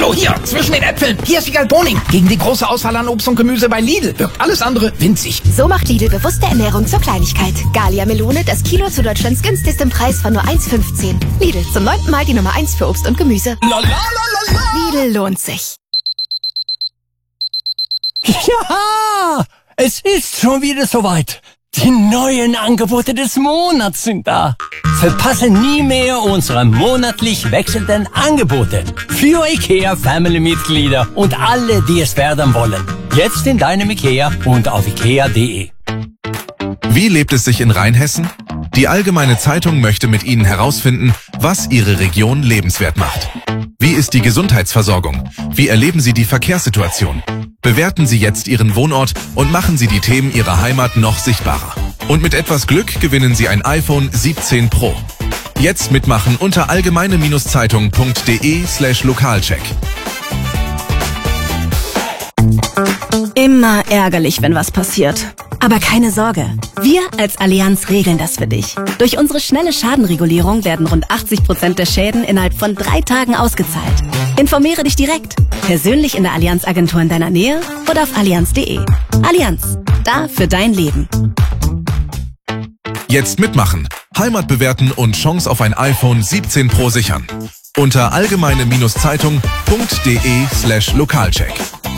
Oh, hier, zwischen den Äpfeln. Hier ist Wiegald Boning. Gegen die große Auswahl an Obst und Gemüse bei Lidl wirkt alles andere winzig. So macht Lidl bewusste Ernährung zur Kleinigkeit. Gallia Melone, das Kilo zu Deutschlands günstigstem Preis von nur 1,15. Lidl, zum 9. Mal die Nummer 1 für Obst und Gemüse. Lidl lohnt sich. Ja, es ist schon wieder soweit. Die neuen Angebote des Monats sind da. Verpasse nie mehr unsere monatlich wechselnden Angebote für IKEA-Family-Mitglieder und alle, die es werden wollen. Jetzt in deinem IKEA und auf ikea.de. Wie lebt es sich in Rheinhessen? Die Allgemeine Zeitung möchte mit Ihnen herausfinden, was Ihre Region lebenswert macht. Wie ist die Gesundheitsversorgung? Wie erleben Sie die Verkehrssituation? Bewerten Sie jetzt Ihren Wohnort und machen Sie die Themen Ihrer Heimat noch sichtbarer. Und mit etwas Glück gewinnen Sie ein iPhone 17 Pro. Jetzt mitmachen unter allgemeine-zeitung.de/Lokalcheck. Immer ärgerlich, wenn was passiert. Aber keine Sorge, wir als Allianz regeln das für dich. Durch unsere schnelle Schadenregulierung werden rund 80% der Schäden innerhalb von 3 Tagen ausgezahlt. Informiere dich direkt, persönlich in der Allianz-Agentur in deiner Nähe oder auf allianz.de. Allianz, da für dein Leben. Jetzt mitmachen, Heimat bewerten und Chance auf ein iPhone 17 Pro sichern. Unter allgemeine-zeitung.de/Lokalcheck.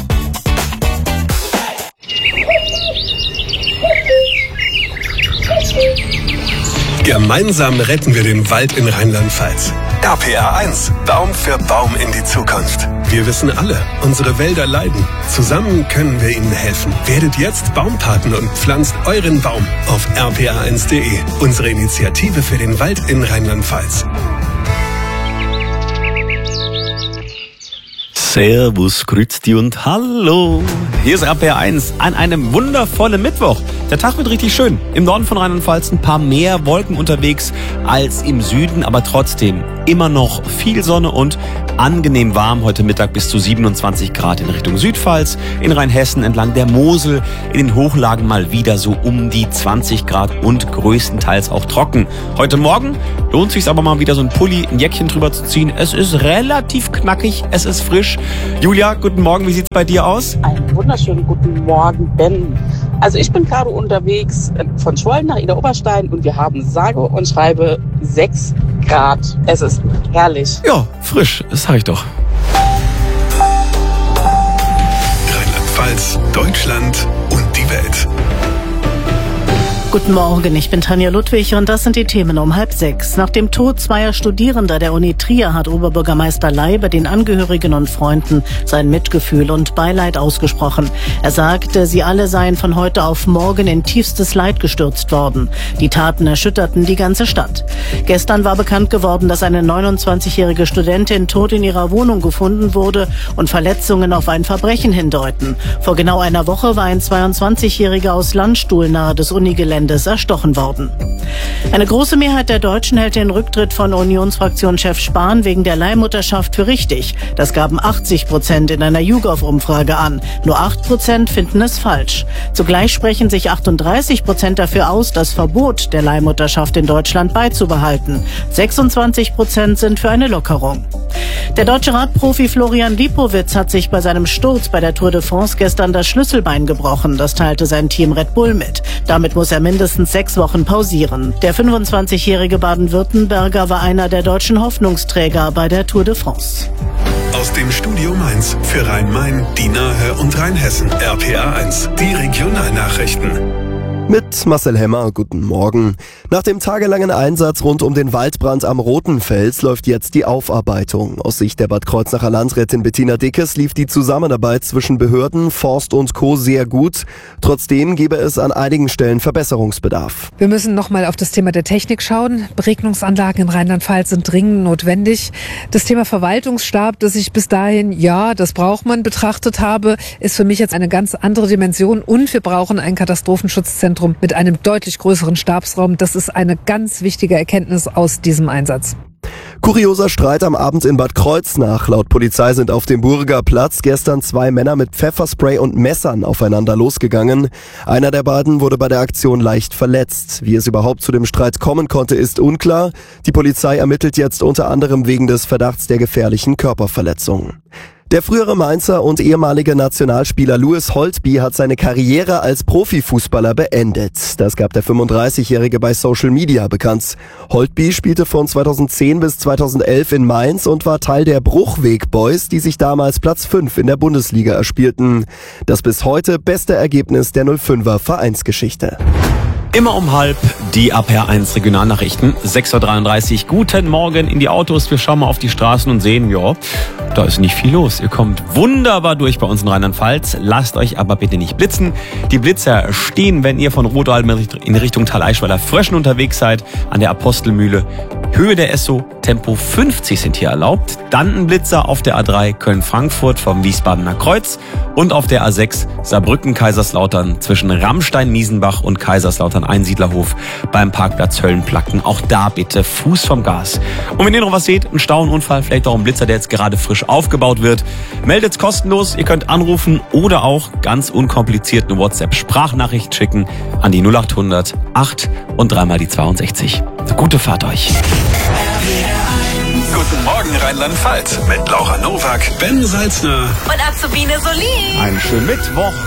Gemeinsam retten wir den Wald in Rheinland-Pfalz. RPR 1, Baum für Baum in die Zukunft. Wir wissen alle, unsere Wälder leiden. Zusammen können wir ihnen helfen. Werdet jetzt Baumpaten und pflanzt euren Baum auf rpr1.de. Unsere Initiative für den Wald in Rheinland-Pfalz. Servus, grüezi und hallo. Hier ist RPR 1 an einem wundervollen Mittwoch. Der Tag wird richtig schön. Im Norden von Rheinland-Pfalz ein paar mehr Wolken unterwegs als im Süden, aber trotzdem immer noch viel Sonne und angenehm warm. Heute Mittag bis zu 27 Grad in Richtung Südpfalz, in Rheinhessen entlang der Mosel, in den Hochlagen mal wieder so um die 20 Grad und größtenteils auch trocken. Heute Morgen lohnt es sich aber mal wieder so ein Pulli, ein Jäckchen drüber zu ziehen. Es ist relativ knackig, es ist frisch. Julia, guten Morgen, wie sieht's bei dir aus? Einen wunderschönen guten Morgen, Ben. Also ich bin gerade unterwegs von Schwollen nach Idar-Oberstein und wir haben sage und schreibe 6 Grad. Es ist herrlich. Ja, frisch, das sag ich doch. Rheinland-Pfalz, Deutschland und die Welt. Guten Morgen, ich bin Tanja Ludwig und das sind die Themen um 5:30. Nach dem Tod zweier Studierender der Uni Trier hat Oberbürgermeister Leibe den Angehörigen und Freunden sein Mitgefühl und Beileid ausgesprochen. Er sagte, sie alle seien von heute auf morgen in tiefstes Leid gestürzt worden. Die Taten erschütterten die ganze Stadt. Gestern war bekannt geworden, dass eine 29-jährige Studentin tot in ihrer Wohnung gefunden wurde und Verletzungen auf ein Verbrechen hindeuten. Vor genau einer Woche war ein 22-Jähriger aus Landstuhl nahe des Unigeländes erstochen worden. Eine große Mehrheit der Deutschen hält den Rücktritt von Unionsfraktionschef Spahn wegen der Leihmutterschaft für richtig. Das gaben 80% in einer YouGov-Umfrage an. Nur 8% finden es falsch. Zugleich sprechen sich 38% dafür aus, das Verbot der Leihmutterschaft in Deutschland beizubehalten. 26% sind für eine Lockerung. Der deutsche Radprofi Florian Lipowitz hat sich bei seinem Sturz bei der Tour de France gestern das Schlüsselbein gebrochen. Das teilte sein Team Red Bull mit. Damit muss er mindestens 6 Wochen pausieren. Der 25-jährige Baden-Württemberger war einer der deutschen Hoffnungsträger bei der Tour de France. Aus dem Studio Mainz für Rhein-Main, die Nahe und Rheinhessen. RPR 1, die Regionalnachrichten. Mit Marcel Hemmer, guten Morgen. Nach dem tagelangen Einsatz rund um den Waldbrand am Rotenfels läuft jetzt die Aufarbeitung. Aus Sicht der Bad Kreuznacher Landrätin Bettina Dickes lief die Zusammenarbeit zwischen Behörden, Forst und Co. sehr gut. Trotzdem gäbe es an einigen Stellen Verbesserungsbedarf. Wir müssen nochmal auf das Thema der Technik schauen. Beregnungsanlagen in Rheinland-Pfalz sind dringend notwendig. Das Thema Verwaltungsstab, das ich bis dahin, ja, das braucht man, betrachtet habe, ist für mich jetzt eine ganz andere Dimension. Und wir brauchen ein Katastrophenschutzzentrum mit einem deutlich größeren Stabsraum. Das ist eine ganz wichtige Erkenntnis aus diesem Einsatz. Kurioser Streit am Abend in Bad Kreuznach. Laut Polizei sind auf dem Burger Platz gestern 2 Männer mit Pfefferspray und Messern aufeinander losgegangen. Einer der beiden wurde bei der Aktion leicht verletzt. Wie es überhaupt zu dem Streit kommen konnte, ist unklar. Die Polizei ermittelt jetzt unter anderem wegen des Verdachts der gefährlichen Körperverletzung. Der frühere Mainzer und ehemalige Nationalspieler Louis Holtby hat seine Karriere als Profifußballer beendet. Das gab der 35-Jährige bei Social Media bekannt. Holtby spielte von 2010 bis 2011 in Mainz und war Teil der Bruchweg Boys, die sich damals Platz 5 in der Bundesliga erspielten. Das bis heute beste Ergebnis der 05er Vereinsgeschichte. Immer um 12:30 die APR1 Regionalnachrichten, 6:33 Uhr. Guten Morgen in die Autos. Wir schauen mal auf die Straßen und sehen, ja, da ist nicht viel los. Ihr kommt wunderbar durch bei uns in Rheinland-Pfalz. Lasst euch aber bitte nicht blitzen. Die Blitzer stehen, wenn ihr von Rodalm in Richtung Thaleischweiler-Fröschen unterwegs seid, an der Apostelmühle. Höhe der Esso, Tempo 50 sind hier erlaubt. Dann ein Blitzer auf der A3 Köln-Frankfurt vom Wiesbadener Kreuz und auf der A6 Saarbrücken-Kaiserslautern zwischen Rammstein-Miesenbach und Kaiserslautern-Einsiedlerhof beim Parkplatz Höllenplacken. Auch da bitte Fuß vom Gas. Und wenn ihr noch was seht, ein Stauunfall, vielleicht auch ein Blitzer, der jetzt gerade frisch aufgebaut wird, meldet's kostenlos. Ihr könnt anrufen oder auch ganz unkompliziert eine WhatsApp-Sprachnachricht schicken an die 0800 8 und 3 die 62. Eine gute Fahrt euch. Guten Morgen Rheinland-Pfalz mit Laura Nowak, Ben Salzner und Azubine Solin. Einen schönen Mittwoch.